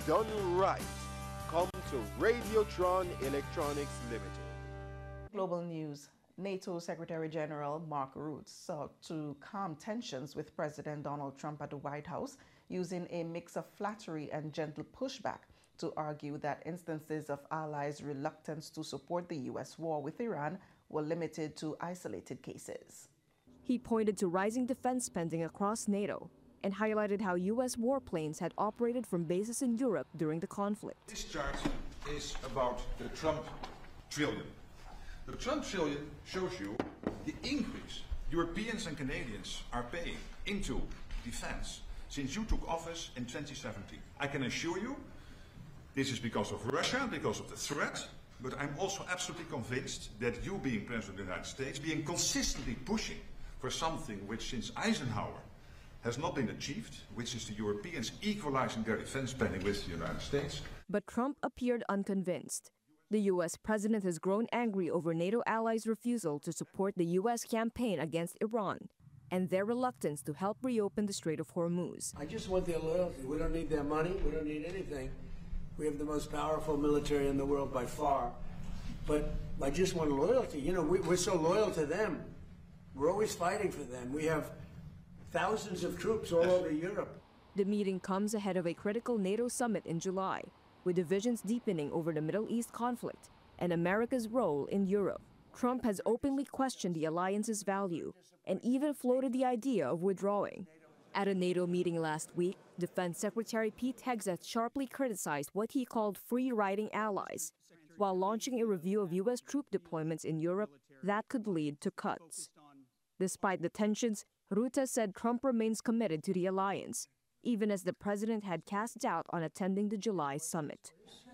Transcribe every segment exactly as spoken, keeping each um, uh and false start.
done right. Come to Radiotron Electronics Limited. Global news. NATO Secretary General Mark Rutte sought to calm tensions with President Donald Trump at the White House using a mix of flattery and gentle pushback to argue that instances of allies' reluctance to support the U S war with Iran were limited to isolated cases. He pointed to rising defense spending across NATO and highlighted how U S warplanes had operated from bases in Europe during the conflict. This chart is about the Trump trillion. The Trump trillion shows you the increase Europeans and Canadians are paying into defense since you took office in twenty seventeen. I can assure you this is because of Russia, because of the threat, but I'm also absolutely convinced that you, being President of the United States, being consistently pushing for something which since Eisenhower has not been achieved, which is the Europeans equalizing their defense spending with the United States. But Trump appeared unconvinced. The U S president has grown angry over NATO allies' refusal to support the U S campaign against Iran and their reluctance to help reopen the Strait of Hormuz. I just want their loyalty. We don't need their money. We don't need anything. We have the most powerful military in the world by far. But I just want loyalty. You know, we, we're so loyal to them. We're always fighting for them. We have thousands of troops all over Europe. The meeting comes ahead of a critical NATO summit in July, with divisions deepening over the Middle East conflict and America's role in Europe. Trump has openly questioned the alliance's value and even floated the idea of withdrawing. At a NATO meeting last week, Defense Secretary Pete Hegseth sharply criticized what he called free-riding allies, while launching a review of U S troop deployments in Europe that could lead to cuts. Despite the tensions, Rutte said Trump remains committed to the alliance, even as the president had cast doubt on attending the July summit.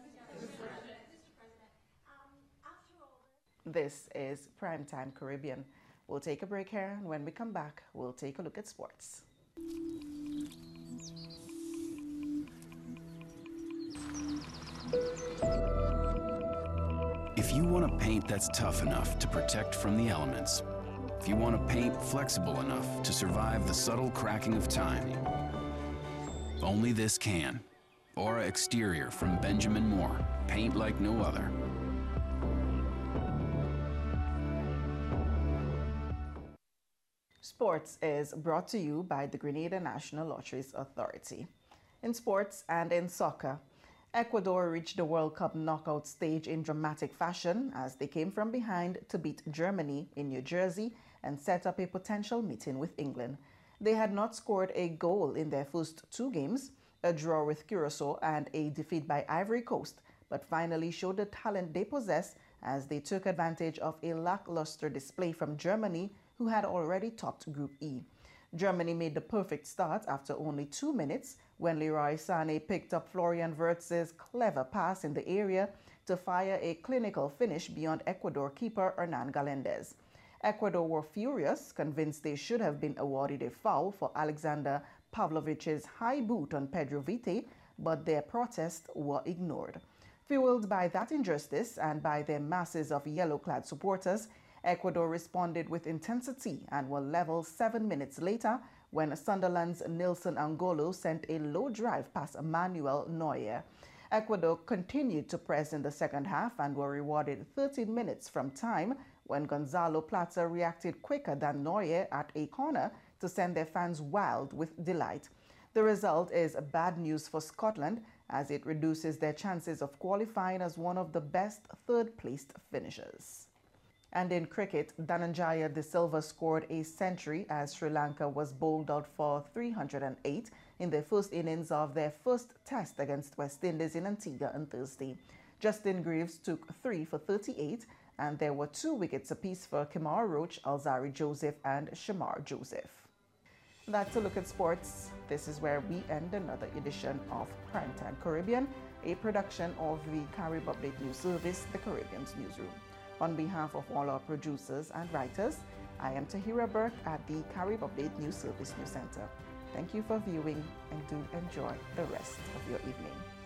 This is Primetime Caribbean. We'll take a break here, and when we come back, we'll take a look at sports. If you want a paint that's tough enough to protect from the elements, if you want a paint flexible enough to survive the subtle cracking of time, only this can. Aura Exterior from Benjamin Moore. Paint like no other. Sports is brought to you by the Grenada National Lotteries Authority. In sports and in soccer, Ecuador reached the World Cup knockout stage in dramatic fashion as they came from behind to beat Germany in New Jersey and set up a potential meeting with England. They had not scored a goal in their first two games, a draw with Curacao and a defeat by Ivory Coast, but finally showed the talent they possess as they took advantage of a lackluster display from Germany, who had already topped Group E. Germany made the perfect start after only two minutes when Leroy Sané picked up Florian Wirtz's clever pass in the area to fire a clinical finish beyond Ecuador keeper Hernan Galindez. Ecuador were furious, convinced they should have been awarded a foul for Alexander Pavlovic's high boot on Pedro Vite, but their protests were ignored. Fueled by that injustice and by their masses of yellow-clad supporters, Ecuador responded with intensity and were level seven minutes later when Sunderland's Nilson Angolo sent a low drive past Manuel Neuer. Ecuador continued to press in the second half and were rewarded thirteen minutes from time when Gonzalo Plata reacted quicker than Neuer at a corner to send their fans wild with delight. The result is bad news for Scotland as it reduces their chances of qualifying as one of the best third-placed finishers. And in cricket, Dhananjaya De Silva scored a century as Sri Lanka was bowled out for three hundred eight in their first innings of their first test against West Indies in Antigua on Thursday. Justin Greaves took three for thirty-eight, and there were two wickets apiece for Kemar Roach, Alzari Joseph, and Shamar Joseph. That's a look at sports. This is where we end another edition of Primetime Caribbean, a production of the Carib Update News Service, the Caribbean's newsroom. On behalf of all our producers and writers, I am Tahira Burke at the Carib Update News Service News Center. Thank you for viewing and do enjoy the rest of your evening.